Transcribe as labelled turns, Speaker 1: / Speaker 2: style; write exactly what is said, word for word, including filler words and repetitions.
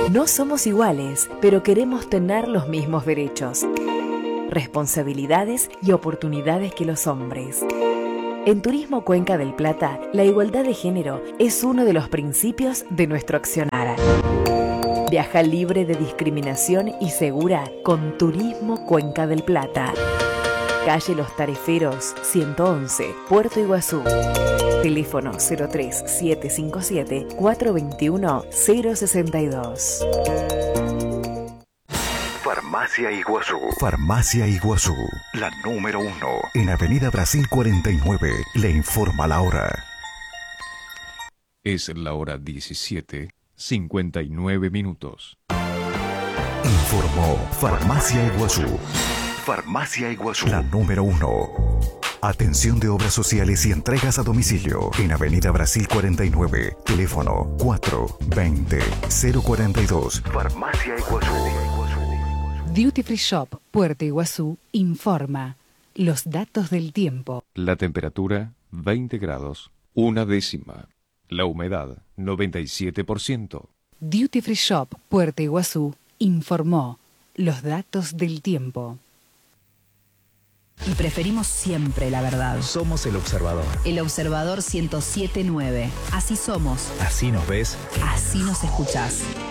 Speaker 1: No somos iguales, pero queremos tener los mismos derechos, responsabilidades y oportunidades que los hombres. En Turismo Cuenca del Plata, la igualdad de género es uno de los principios de nuestro accionar. Viaja libre de discriminación y segura con Turismo Cuenca del Plata. Calle Los Tareferos, ciento once, Puerto Iguazú. Teléfono cero tres siete cinco siete cuatro dos uno cero seis dos.
Speaker 2: Farmacia Iguazú. Farmacia Iguazú, la número uno. En Avenida Brasil cuarenta y nueve, le informa la hora.
Speaker 3: Es la hora diecisiete, cincuenta y nueve minutos.
Speaker 2: Informó Farmacia Iguazú. Farmacia Iguazú, la número uno. Atención de obras sociales y entregas a domicilio. En Avenida Brasil cuarenta y nueve. Teléfono cuatro veinte cero cuarenta y dos. Farmacia Iguazú.
Speaker 4: Duty Free Shop Puerto Iguazú informa los datos del tiempo.
Speaker 3: La temperatura veinte grados, una décima. La humedad noventa y siete por ciento.
Speaker 4: Duty Free Shop Puerto Iguazú informó los datos del tiempo.
Speaker 5: Y preferimos siempre la verdad.
Speaker 6: Somos El Observador.
Speaker 5: El Observador ciento siete punto nueve. Así somos.
Speaker 6: Así nos ves.
Speaker 5: Así nos escuchás.